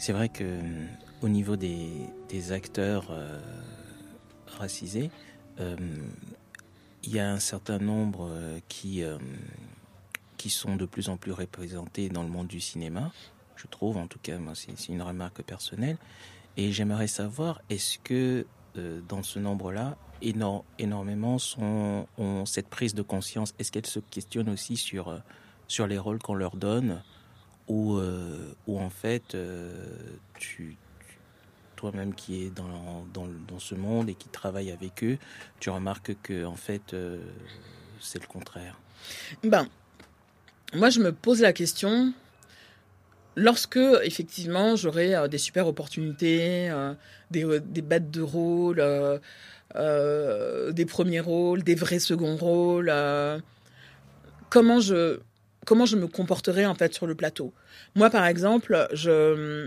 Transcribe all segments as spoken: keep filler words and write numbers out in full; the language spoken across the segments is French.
c'est vrai que euh, au niveau des, des acteurs euh, racisés, euh, il y a un certain nombre euh, qui, euh, qui sont de plus en plus représentés dans le monde du cinéma, je trouve, en tout cas, moi, c'est, c'est une remarque personnelle. Et j'aimerais savoir, est-ce que euh, dans ce nombre-là, éno- énormément sont, ont cette prise de conscience, est-ce qu'elles se questionnent aussi sur, euh, sur les rôles qu'on leur donne, ou, euh, ou en fait, euh, tu, toi-même qui es dans, dans, dans ce monde et qui travaille avec eux, tu remarques que en fait, euh, c'est le contraire. Ben, moi, je me pose la question, lorsque, effectivement, j'aurai euh, des super opportunités, euh, des, euh, des bêtes de rôle, euh, euh, des premiers rôles, des vrais seconds rôles, euh, comment je, comment je me comporterai, en fait, sur le plateau. Moi, par exemple, je...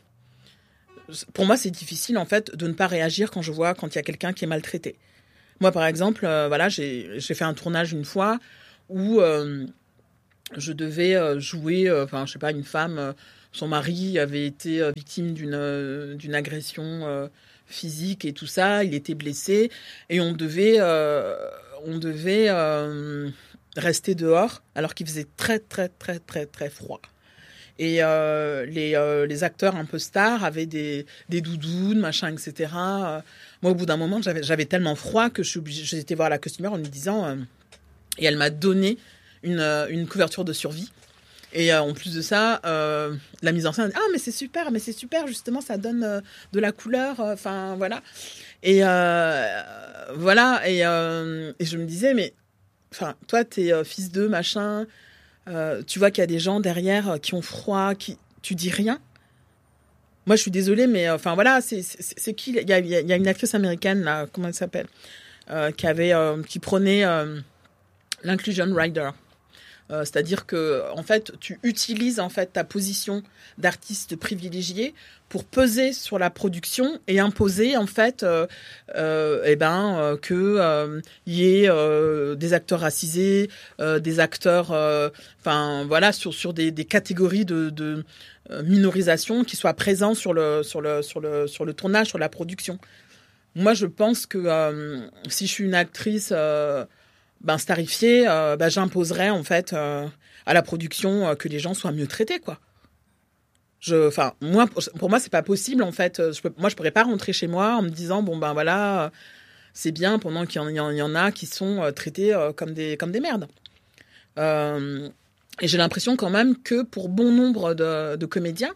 Pour moi, c'est difficile, en fait, de ne pas réagir quand je vois quand il y a quelqu'un qui est maltraité. Moi, par exemple, euh, voilà, j'ai, j'ai fait un tournage une fois où euh, je devais euh, jouer, euh, enfin, je sais pas, une femme, euh, son mari avait été euh, victime d'une, euh, d'une agression euh, physique et tout ça, il était blessé, et on devait, euh, on devait euh, rester dehors alors qu'il faisait très, très, très, très, très froid. Et euh, les, euh, les acteurs un peu stars avaient des, des doudounes, machin, et cetera. Euh, moi, au bout d'un moment, j'avais, j'avais tellement froid que je suis obligée, j'ai été voir la costumière en lui disant... Euh, et elle m'a donné une, euh, une couverture de survie. Et euh, en plus de ça, euh, la mise en scène, ah mais c'est super, mais c'est super, justement, ça donne euh, de la couleur, enfin euh, voilà. Et euh, voilà, et, euh, et je me disais, mais enfin, toi, t'es euh, fils de machin, euh, tu vois qu'il y a des gens derrière euh, qui ont froid, qui, tu dis rien. Moi, je suis désolée, mais enfin euh, voilà, c'est, c'est, c'est qui Il y a, il y a une actrice américaine là, comment elle s'appelle, euh, qui avait, euh, qui prenait euh, l'inclusion rider. Euh, c'est-à-dire que, en fait, tu utilises en fait ta position d'artiste privilégié pour peser sur la production et imposer en fait, euh, euh, eh ben, euh, que euh, y ait euh, des acteurs racisés, euh, des acteurs, enfin euh, voilà, sur sur des, des catégories de, de euh, minorisation qui soient présents sur le sur le sur le sur le tournage, sur la production. Moi, je pense que euh, si je suis une actrice euh, ben, starifiée, euh, ben, j'imposerais en fait euh, à la production euh, que les gens soient mieux traités, quoi. Je, enfin, moi, pour moi, c'est pas possible en fait. Je peux, moi, je pourrais pas rentrer chez moi en me disant bon ben voilà, c'est bien pendant qu'il y en, il y en a qui sont euh, traités euh, comme des comme des merdes. Euh, et j'ai l'impression quand même que pour bon nombre de, de comédiens,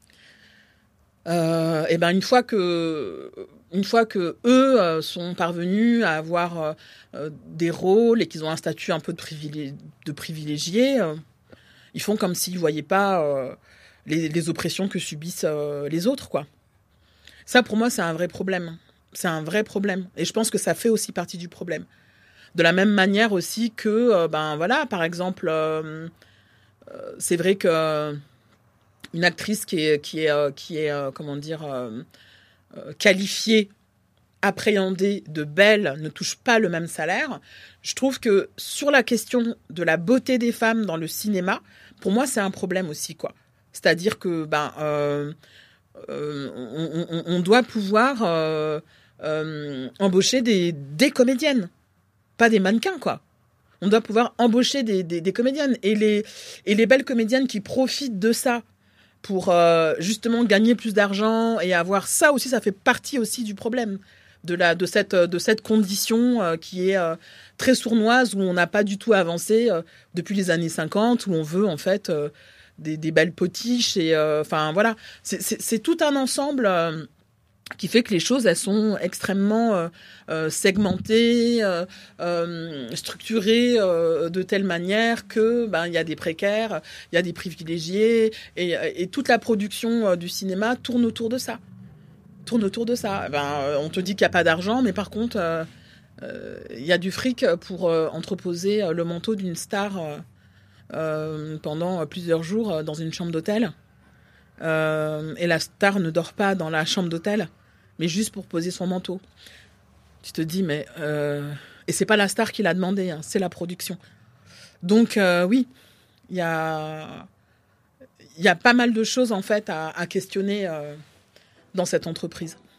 euh, et ben une fois que une fois que eux euh, sont parvenus à avoir euh, des rôles et qu'ils ont un statut un peu de, privilé- de privilégié, euh, ils font comme s'ils voyaient pas euh, les, les oppressions que subissent euh, les autres, quoi. Ça, pour moi, c'est un vrai problème. C'est un vrai problème. Et je pense que ça fait aussi partie du problème. De la même manière aussi que, euh, ben voilà, par exemple, euh, euh, c'est vrai que euh, une actrice qui est, qui est, euh, qui est euh, comment dire, euh, euh, qualifiée, appréhendée de belle, ne touche pas le même salaire. Je trouve que sur la question de la beauté des femmes dans le cinéma, pour moi, c'est un problème aussi, quoi. C'est-à-dire que, ben, euh, euh, on, on, on doit pouvoir euh, euh, embaucher des, des comédiennes, pas des mannequins, quoi. On doit pouvoir embaucher des, des, des comédiennes. Et les, et les belles comédiennes qui profitent de ça pour euh, justement gagner plus d'argent et avoir ça aussi, ça fait partie aussi du problème de, la, de, cette, de cette condition euh, qui est euh, très sournoise, où on n'a pas du tout avancé euh, depuis les années cinquante, où on veut en fait euh, des, des belles potiches. Et enfin euh, voilà, c'est, c'est, c'est tout un ensemble euh, qui fait que les choses, elles sont extrêmement euh, euh, segmentées, euh, euh, structurées euh, de telle manière que ben il y a des précaires, il y a des privilégiés, et, et toute la production euh, du cinéma tourne autour de ça. Tourne autour de ça. Ben, euh, on te dit qu'il n'y a pas d'argent, mais par contre, il euh, euh, y a du fric pour euh, entreposer le manteau d'une star euh, euh, pendant plusieurs jours dans une chambre d'hôtel. Euh, et la star ne dort pas dans la chambre d'hôtel, mais juste pour poser son manteau. Tu te dis, mais... Euh... Et c'est pas la star qui l'a demandé, hein, c'est la production. Donc, euh, oui, il y a... y a pas mal de choses en fait à, à questionner euh, dans cette entreprise.